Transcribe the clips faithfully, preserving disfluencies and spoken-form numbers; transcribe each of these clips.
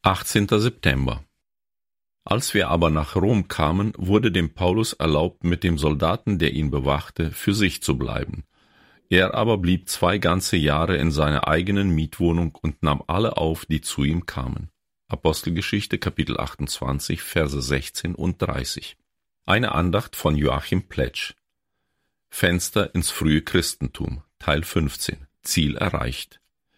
achtzehnter September. Als wir aber nach Rom kamen, wurde dem Paulus erlaubt, mit dem Soldaten, der ihn bewachte, für sich zu bleiben. Er aber blieb zwei ganze Jahre in seiner eigenen Mietwohnung und nahm alle auf, die zu ihm kamen. Apostelgeschichte, Kapitel achtundzwanzig, Verse sechzehn und dreißig. Eine Andacht von Joachim Pletsch. Fenster ins frühe Christentum, Teil fünfzehn. Ziel erreicht.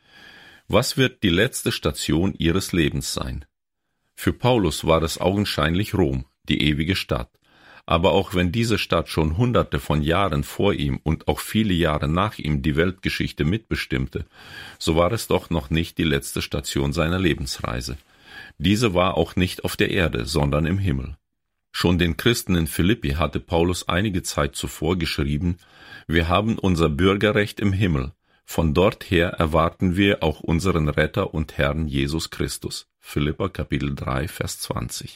Was wird die letzte Station ihres Lebens sein? Für Paulus war es augenscheinlich Rom, die ewige Stadt. Aber auch wenn diese Stadt schon hunderte von Jahren vor ihm und auch viele Jahre nach ihm die Weltgeschichte mitbestimmte, so war es doch noch nicht die letzte Station seiner Lebensreise. Diese war auch nicht auf der Erde, sondern im Himmel. Schon den Christen in Philippi hatte Paulus einige Zeit zuvor geschrieben: Wir haben unser Bürgerrecht im Himmel. Von dort her erwarten wir auch unseren Retter und Herrn Jesus Christus. Philipper Kapitel drei, Vers zwanzig.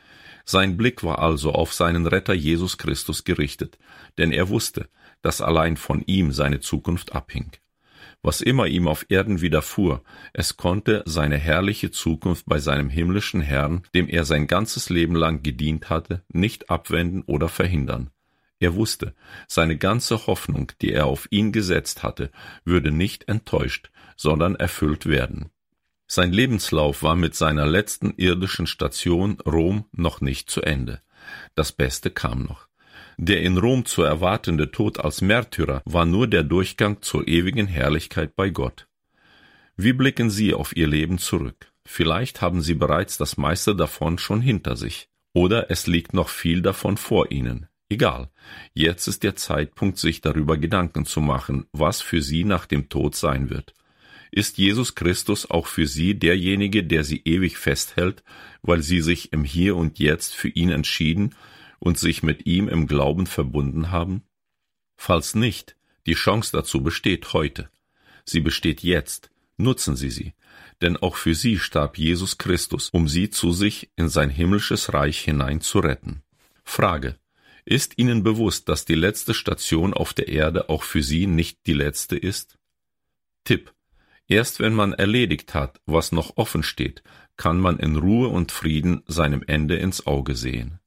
Sein Blick war also auf seinen Retter Jesus Christus gerichtet, denn er wusste, dass allein von ihm seine Zukunft abhing. Was immer ihm auf Erden widerfuhr, es konnte seine herrliche Zukunft bei seinem himmlischen Herrn, dem er sein ganzes Leben lang gedient hatte, nicht abwenden oder verhindern. Er wusste, seine ganze Hoffnung, die er auf ihn gesetzt hatte, würde nicht enttäuscht, sondern erfüllt werden. Sein Lebenslauf war mit seiner letzten irdischen Station Rom noch nicht zu Ende. Das Beste kam noch. Der in Rom zu erwartende Tod als Märtyrer war nur der Durchgang zur ewigen Herrlichkeit bei Gott. Wie blicken Sie auf Ihr Leben zurück? Vielleicht haben Sie bereits das meiste davon schon hinter sich. Oder es liegt noch viel davon vor Ihnen. Egal, jetzt ist der Zeitpunkt, sich darüber Gedanken zu machen, was für Sie nach dem Tod sein wird. Ist Jesus Christus auch für Sie derjenige, der Sie ewig festhält, weil Sie sich im Hier und Jetzt für ihn entschieden und sich mit ihm im Glauben verbunden haben? Falls nicht, die Chance dazu besteht heute. Sie besteht jetzt, nutzen Sie sie, denn auch für Sie starb Jesus Christus, um Sie zu sich in sein himmlisches Reich hinein zu retten. Frage: Ist Ihnen bewusst, dass die letzte Station auf der Erde auch für Sie nicht die letzte ist? Tipp: Erst wenn man erledigt hat, was noch offen steht, kann man in Ruhe und Frieden seinem Ende ins Auge sehen.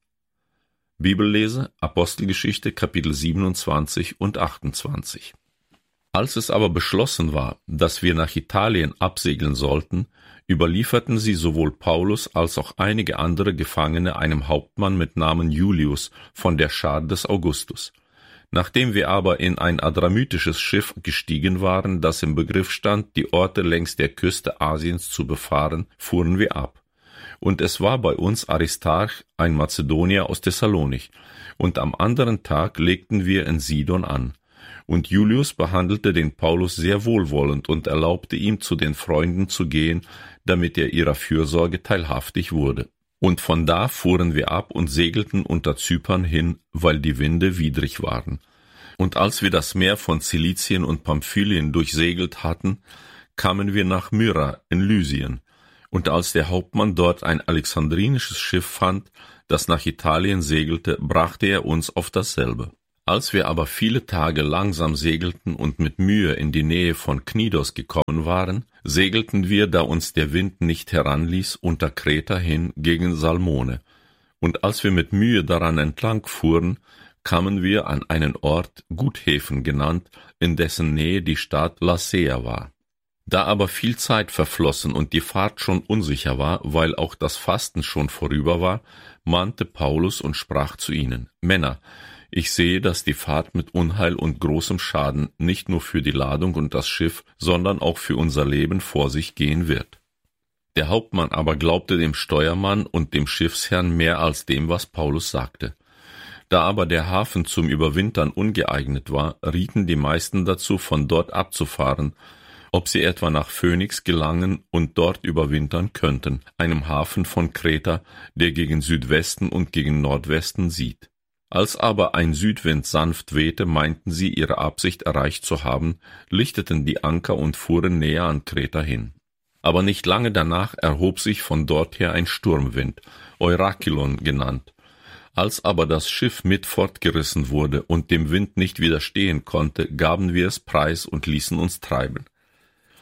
Bibellese, Apostelgeschichte, Kapitel siebenundzwanzig und achtundzwanzig. Als es aber beschlossen war, dass wir nach Italien absegeln sollten, überlieferten sie sowohl Paulus als auch einige andere Gefangene einem Hauptmann mit Namen Julius von der Schar des Augustus. Nachdem wir aber in ein adramytisches Schiff gestiegen waren, das im Begriff stand, die Orte längs der Küste Asiens zu befahren, fuhren wir ab. Und es war bei uns Aristarch, ein Mazedonier aus Thessalonich, und am anderen Tag legten wir in Sidon an. Und Julius behandelte den Paulus sehr wohlwollend und erlaubte ihm, zu den Freunden zu gehen, damit er ihrer Fürsorge teilhaftig wurde. Und von da fuhren wir ab und segelten unter Zypern hin, weil die Winde widrig waren. Und als wir das Meer von Zilizien und Pamphylien durchsegelt hatten, kamen wir nach Myra in Lysien. Und als der Hauptmann dort ein alexandrinisches Schiff fand, das nach Italien segelte, brachte er uns auf dasselbe. Als wir aber viele Tage langsam segelten und mit Mühe in die Nähe von Knidos gekommen waren, segelten wir, da uns der Wind nicht heranließ, unter Kreta hin gegen Salmone. Und als wir mit Mühe daran entlang fuhren, kamen wir an einen Ort, Guthäfen genannt, in dessen Nähe die Stadt Lasea war. Da aber viel Zeit verflossen und die Fahrt schon unsicher war, weil auch das Fasten schon vorüber war, mahnte Paulus und sprach zu ihnen: Männer, ich sehe, dass die Fahrt mit Unheil und großem Schaden nicht nur für die Ladung und das Schiff, sondern auch für unser Leben vor sich gehen wird. Der Hauptmann aber glaubte dem Steuermann und dem Schiffsherrn mehr als dem, was Paulus sagte. Da aber der Hafen zum Überwintern ungeeignet war, rieten die meisten dazu, von dort abzufahren, ob sie etwa nach Phönix gelangen und dort überwintern könnten, einem Hafen von Kreta, der gegen Südwesten und gegen Nordwesten sieht. Als aber ein Südwind sanft wehte, meinten sie, ihre Absicht erreicht zu haben, lichteten die Anker und fuhren näher an Kreta hin. Aber nicht lange danach erhob sich von dort her ein Sturmwind, Eurakilon genannt. Als aber das Schiff mit fortgerissen wurde und dem Wind nicht widerstehen konnte, gaben wir es preis und ließen uns treiben.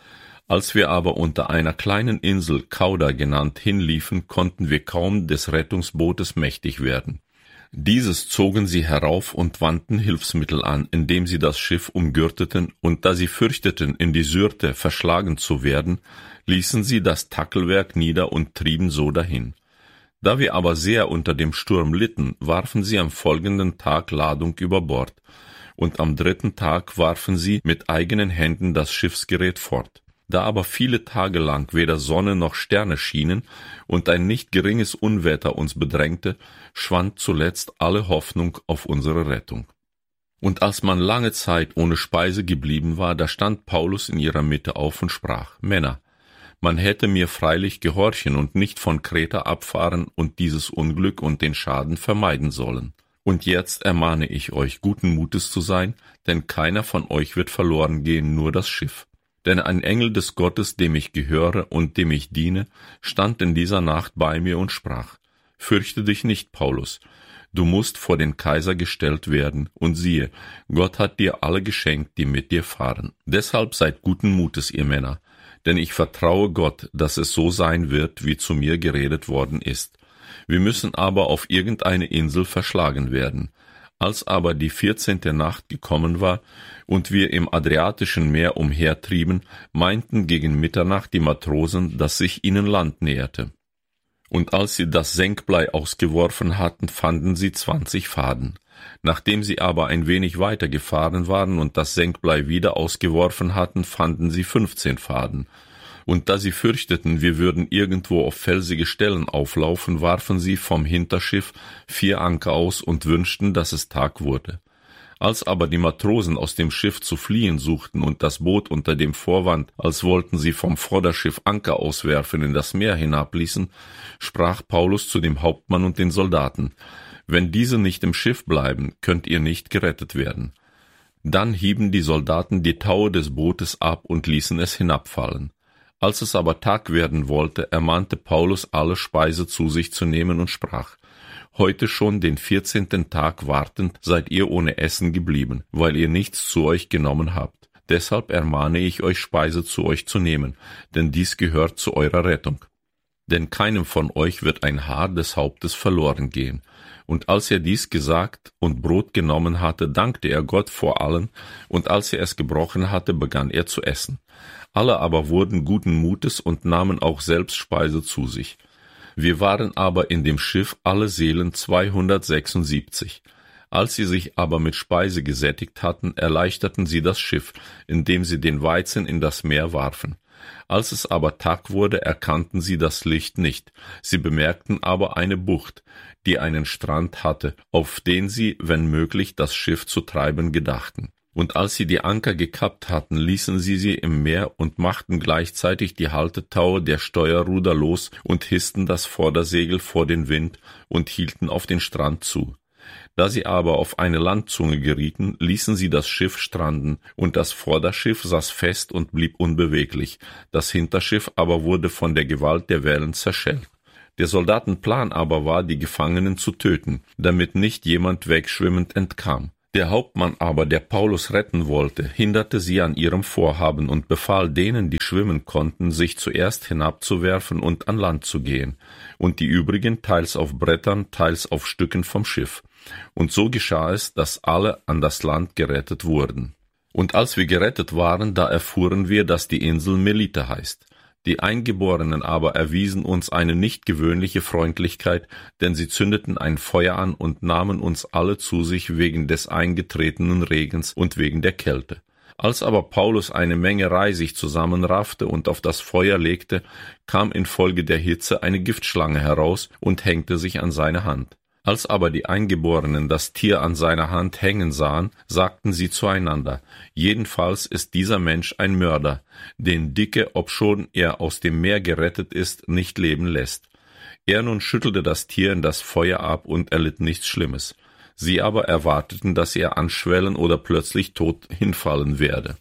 Als wir aber unter einer kleinen Insel, Cauda genannt, hinliefen, konnten wir kaum des Rettungsbootes mächtig werden. Dieses zogen sie herauf und wandten Hilfsmittel an, indem sie das Schiff umgürteten, und da sie fürchteten, in die Syrte verschlagen zu werden, ließen sie das Tackelwerk nieder und trieben so dahin. Da wir aber sehr unter dem Sturm litten, warfen sie am folgenden Tag Ladung über Bord, und am dritten Tag warfen sie mit eigenen Händen das Schiffsgerät fort. Da aber viele Tage lang weder Sonne noch Sterne schienen und ein nicht geringes Unwetter uns bedrängte, schwand zuletzt alle Hoffnung auf unsere Rettung. Und als man lange Zeit ohne Speise geblieben war, da stand Paulus in ihrer Mitte auf und sprach: Männer, man hätte mir freilich gehorchen und nicht von Kreta abfahren und dieses Unglück und den Schaden vermeiden sollen. Und jetzt ermahne ich euch, guten Mutes zu sein, denn keiner von euch wird verloren gehen, nur das Schiff. Denn ein Engel des Gottes, dem ich gehöre und dem ich diene, stand in dieser Nacht bei mir und sprach: Fürchte dich nicht, Paulus, du musst vor den Kaiser gestellt werden, und siehe, Gott hat dir alle geschenkt, die mit dir fahren. Deshalb seid guten Mutes, ihr Männer, denn ich vertraue Gott, dass es so sein wird, wie zu mir geredet worden ist. Wir müssen aber auf irgendeine Insel verschlagen werden. Als aber die vierzehnte Nacht gekommen war und wir im Adriatischen Meer umhertrieben, meinten gegen Mitternacht die Matrosen, dass sich ihnen Land näherte. Und als sie das Senkblei ausgeworfen hatten, fanden sie zwanzig Faden. Nachdem sie aber ein wenig weiter gefahren waren und das Senkblei wieder ausgeworfen hatten, fanden sie fünfzehn Faden. Und da sie fürchteten, wir würden irgendwo auf felsige Stellen auflaufen, warfen sie vom Hinterschiff vier Anker aus und wünschten, dass es Tag wurde. Als aber die Matrosen aus dem Schiff zu fliehen suchten und das Boot unter dem Vorwand, als wollten sie vom Vorderschiff Anker auswerfen, in das Meer hinabließen, sprach Paulus zu dem Hauptmann und den Soldaten: Wenn diese nicht im Schiff bleiben, könnt ihr nicht gerettet werden. Dann hieben die Soldaten die Taue des Bootes ab und ließen es hinabfallen. Als es aber Tag werden wollte, ermahnte Paulus, alle Speise zu sich zu nehmen und sprach: Heute schon den vierzehnten Tag wartend seid ihr ohne Essen geblieben, weil ihr nichts zu euch genommen habt. Deshalb ermahne ich euch, Speise zu euch zu nehmen, denn dies gehört zu eurer Rettung. Denn keinem von euch wird ein Haar des Hauptes verloren gehen. Und als er dies gesagt und Brot genommen hatte, dankte er Gott vor allen, und als er es gebrochen hatte, begann er zu essen. Alle aber wurden guten Mutes und nahmen auch selbst Speise zu sich. Wir waren aber in dem Schiff alle Seelen zweihundertsechsundsiebzig. Als sie sich aber mit Speise gesättigt hatten, erleichterten sie das Schiff, indem sie den Weizen in das Meer warfen. Als es aber Tag wurde, erkannten sie das Licht nicht. Sie bemerkten aber eine Bucht, die einen Strand hatte, auf den sie, wenn möglich, das Schiff zu treiben gedachten. Und als sie die Anker gekappt hatten, ließen sie sie im Meer und machten gleichzeitig die Haltetaue der Steuerruder los und hissten das Vordersegel vor den Wind und hielten auf den Strand zu. Da sie aber auf eine Landzunge gerieten, ließen sie das Schiff stranden, und das Vorderschiff saß fest und blieb unbeweglich, das Hinterschiff aber wurde von der Gewalt der Wellen zerschellt. Der Soldatenplan aber war, die Gefangenen zu töten, damit nicht jemand wegschwimmend entkam. Der Hauptmann aber, der Paulus retten wollte, hinderte sie an ihrem Vorhaben und befahl denen, die schwimmen konnten, sich zuerst hinabzuwerfen und an Land zu gehen, und die übrigen teils auf Brettern, teils auf Stücken vom Schiff. Und so geschah es, dass alle an das Land gerettet wurden. Und als wir gerettet waren, da erfuhren wir, dass die Insel Melite heißt. Die Eingeborenen aber erwiesen uns eine nicht gewöhnliche Freundlichkeit, denn sie zündeten ein Feuer an und nahmen uns alle zu sich wegen des eingetretenen Regens und wegen der Kälte. Als aber Paulus eine Menge Reisig zusammenraffte und auf das Feuer legte, kam infolge der Hitze eine Giftschlange heraus und hängte sich an seine Hand. Als aber die Eingeborenen das Tier an seiner Hand hängen sahen, sagten sie zueinander: Jedenfalls ist dieser Mensch ein Mörder, den Dicke, obschon er aus dem Meer gerettet ist, nicht leben lässt. Er nun schüttelte das Tier in das Feuer ab und erlitt nichts Schlimmes. Sie aber erwarteten, dass er anschwellen oder plötzlich tot hinfallen werde.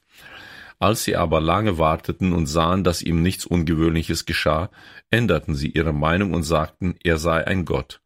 Als sie aber lange warteten und sahen, dass ihm nichts Ungewöhnliches geschah, änderten sie ihre Meinung und sagten, er sei ein Gott.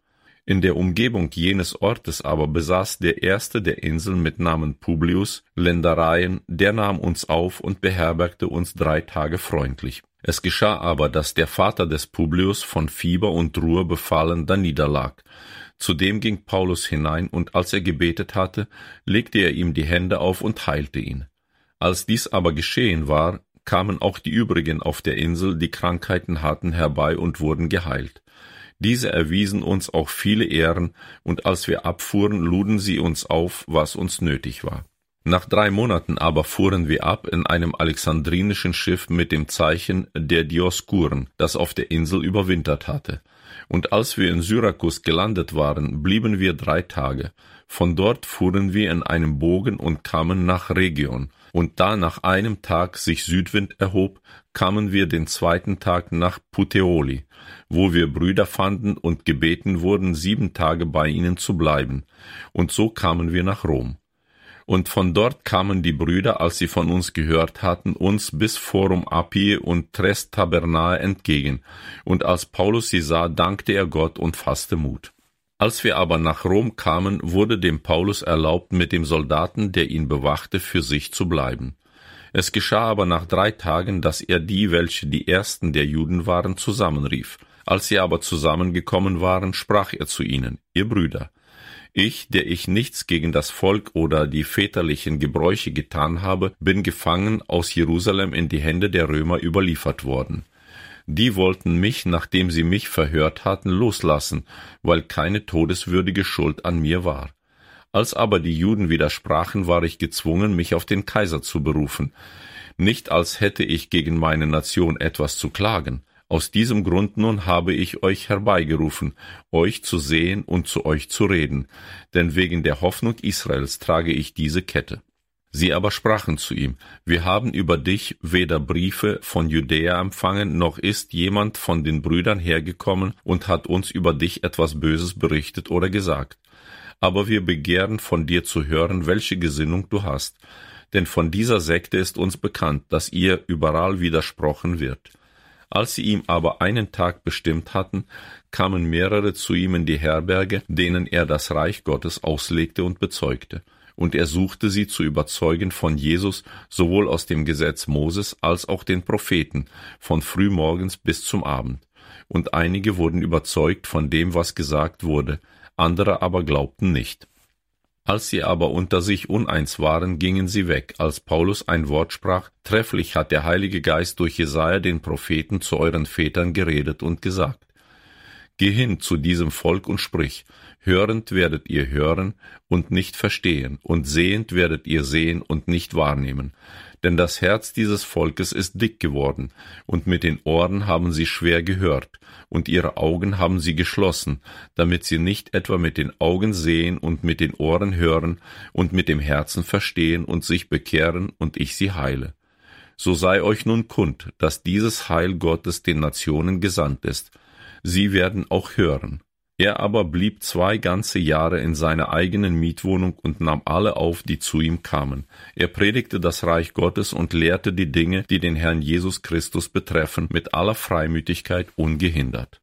In der Umgebung jenes Ortes aber besaß der erste der Inseln mit Namen Publius Ländereien, der nahm uns auf und beherbergte uns drei Tage freundlich. Es geschah aber, dass der Vater des Publius von Fieber und Ruhe befallen daniederlag. Zudem ging Paulus hinein, und als er gebetet hatte, legte er ihm die Hände auf und heilte ihn. Als dies aber geschehen war, kamen auch die übrigen auf der Insel, die Krankheiten hatten, herbei und wurden geheilt. Diese erwiesen uns auch viele Ehren, und als wir abfuhren, luden sie uns auf, was uns nötig war. Nach drei Monaten aber fuhren wir ab in einem alexandrinischen Schiff mit dem Zeichen der Dioskuren, das auf der Insel überwintert hatte. Und als wir in Syrakus gelandet waren, blieben wir drei Tage. Von dort fuhren wir in einem Bogen und kamen nach Rhegion. Und da nach einem Tag sich Südwind erhob, kamen wir den zweiten Tag nach Puteoli, wo wir Brüder fanden und gebeten wurden, sieben Tage bei ihnen zu bleiben. Und so kamen wir nach Rom. Und von dort kamen die Brüder, als sie von uns gehört hatten, uns bis Forum Appii und Tres Tabernae entgegen. Und als Paulus sie sah, dankte er Gott und fasste Mut. Als wir aber nach Rom kamen, wurde dem Paulus erlaubt, mit dem Soldaten, der ihn bewachte, für sich zu bleiben. Es geschah aber nach drei Tagen, dass er die, welche die ersten der Juden waren, zusammenrief. Als sie aber zusammengekommen waren, sprach er zu ihnen: Ihr Brüder, ich, der ich nichts gegen das Volk oder die väterlichen Gebräuche getan habe, bin gefangen aus Jerusalem in die Hände der Römer überliefert worden. Die wollten mich, nachdem sie mich verhört hatten, loslassen, weil keine todeswürdige Schuld an mir war. Als aber die Juden widersprachen, war ich gezwungen, mich auf den Kaiser zu berufen. Nicht als hätte ich gegen meine Nation etwas zu klagen. Aus diesem Grund nun habe ich euch herbeigerufen, euch zu sehen und zu euch zu reden, denn wegen der Hoffnung Israels trage ich diese Kette. Sie aber sprachen zu ihm: Wir haben über dich weder Briefe von Judäa empfangen, noch ist jemand von den Brüdern hergekommen und hat uns über dich etwas Böses berichtet oder gesagt. Aber wir begehren von dir zu hören, welche Gesinnung du hast, denn von dieser Sekte ist uns bekannt, dass ihr überall widersprochen wird. Als sie ihm aber einen Tag bestimmt hatten, kamen mehrere zu ihm in die Herberge, denen er das Reich Gottes auslegte und bezeugte. Und er suchte sie zu überzeugen von Jesus, sowohl aus dem Gesetz Moses als auch den Propheten, von frühmorgens bis zum Abend. Und einige wurden überzeugt von dem, was gesagt wurde, andere aber glaubten nicht. Als sie aber unter sich uneins waren, gingen sie weg, als Paulus ein Wort sprach: Trefflich hat der Heilige Geist durch Jesaja den Propheten zu euren Vätern geredet und gesagt: Geh hin zu diesem Volk und sprich, hörend werdet ihr hören und nicht verstehen, und sehend werdet ihr sehen und nicht wahrnehmen. Denn das Herz dieses Volkes ist dick geworden, und mit den Ohren haben sie schwer gehört, und ihre Augen haben sie geschlossen, damit sie nicht etwa mit den Augen sehen und mit den Ohren hören und mit dem Herzen verstehen und sich bekehren, und ich sie heile. So sei euch nun kund, dass dieses Heil Gottes den Nationen gesandt ist. Sie werden auch hören. Er aber blieb zwei ganze Jahre in seiner eigenen Mietwohnung und nahm alle auf, die zu ihm kamen. Er predigte das Reich Gottes und lehrte die Dinge, die den Herrn Jesus Christus betreffen, mit aller Freimütigkeit ungehindert.